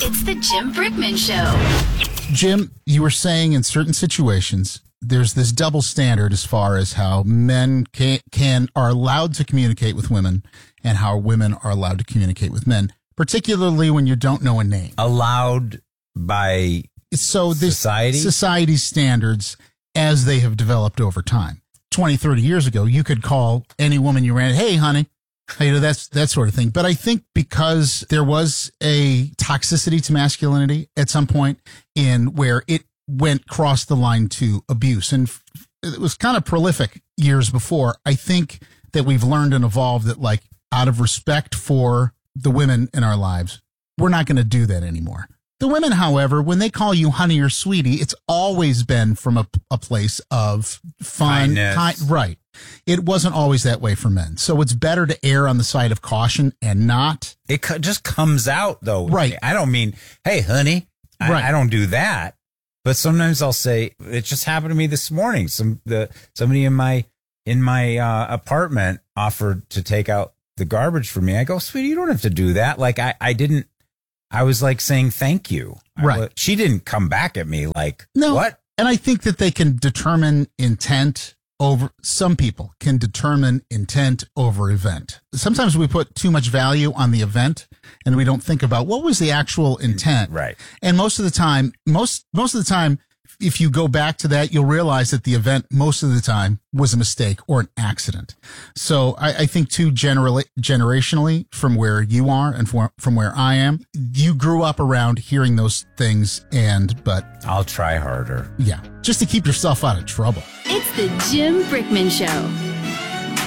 It's the Jim Brickman Show. Jim, you were saying in certain situations, there's this double standard as far as how men are allowed to communicate with women and how women are allowed to communicate with men, particularly when you don't know a name. Allowed by society's standards as they have developed over time. 20, 30 years ago, you could call any woman you ran, hey, honey. That sort of thing. But I think because there was a toxicity to masculinity at some point in where it crossed the line to abuse, and it was kind of prolific years before, I think that we've learned and evolved that, like, out of respect for the women in our lives, we're not going to do that anymore. The women, however, when they call you honey or sweetie, it's always been from a place of fun. Right. It wasn't always that way for men. So it's better to err on the side of caution and not. It just comes out, though. Right. I don't mean, hey, honey. Right. I don't do that. But sometimes I'll say, it just happened to me this morning. Somebody in my apartment offered to take out the garbage for me. I go, sweetie, you don't have to do that. Like, I was like saying thank you. Right. She didn't come back at me like, no. What? And I think that they can determine intent over, some people can determine intent over event. Sometimes we put too much value on the event and we don't think about what was the actual intent. Right. And most of the time, if you go back to that, you'll realize that the event most of the time was a mistake or an accident. So I think too, generationally, from where you are and from where I am, you grew up around hearing those things, but I'll try harder. Yeah, just to keep yourself out of trouble. It's the Jim Brickman Show.